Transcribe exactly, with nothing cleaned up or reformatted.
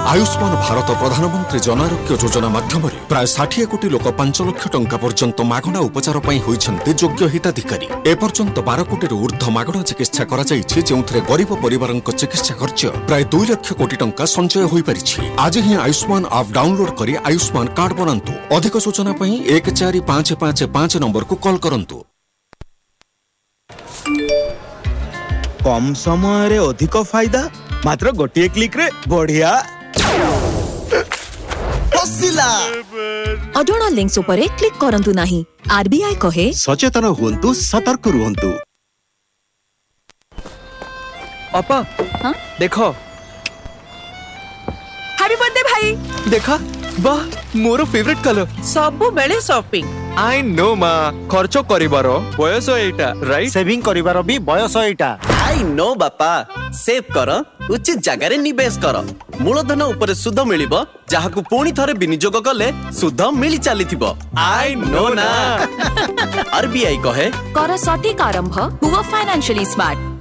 आयुष्मान भारत प्रधानमंत्री जन आरोग्य योजना माध्यम प्राय षाठी कोटी लोक पांच लाख टंका पर्यंत मागणा उपचार होइछन्ते योग्य हिताधिकारी। एपर्यंत बारह कोटी ऊर्ध्व मागणा चिकित्सा करा जायछि, जेउथरे गरीब परिवारक चिकित्सा खर्च प्राय दो लाख कोटी टंका संचय होई परिछि। आज ही आयुष्मान ऐप डाउनलोड करी आयुष्मान कार्ड बनांतु। अधिक सूचना पई एक चार पाँच पाँच पाँच नंबर को कॉल करंतु। कम समय रे अधिक फायदा मात्र गोटिए क्लिक रे बढ़िया फसिला। अडोना लिंक्स उपरे क्लिक करंतु नाही। आरबीआई कहे सचेतन हुंतु, सतर्क रुहंतु। अपा हाँ? देखो हैप्पी बर्थडे भाई। देखा वाह मोर फेवरेट कलर। सबु बेले शॉपिंग। आई नो माँ खर्च करिबारो बयस एटा राइट। सेविंग करिबारो भी बयस एटा। आई नो बापा सेव कर, उचित जगह रे निवेश कर। मूलधन उपरे सुध मिलिबो, जहाकु पुणी थरे विनियोग कले सुध मिली चलीथिबो। आई नो ना। आरबीआई कहे कर सटीक आरंभ हुआ फाइनेंशियली स्मार्ट।